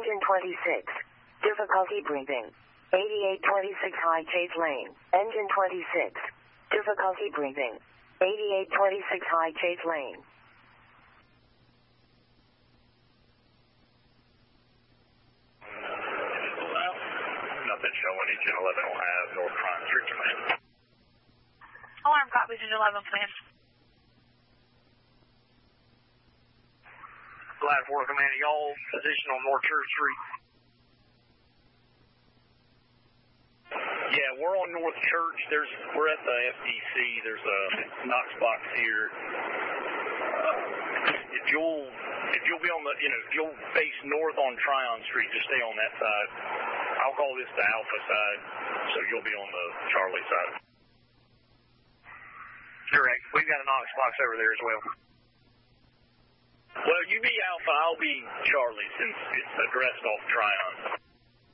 Engine 26. Difficulty breathing. 8826 High Chase Lane. Engine 26. Difficulty breathing. 8826 High Chase Lane. Nothing showing. Engine 11 will have North Tryon Street command. Alarm copies, Engine 11, please. Glad for command, y'all position on North Church Street. Yeah, we're on North Church. We're at the FDC. There's a Knox box here. If you'll be on the, if you'll face north on Tryon Street, just stay on that side. I'll call this the Alpha side, so you'll be on the Charlie side. Correct. We've got a Knox box over there as well. Well, you be Alpha, I'll be Charlie, since it's addressed off Tryon.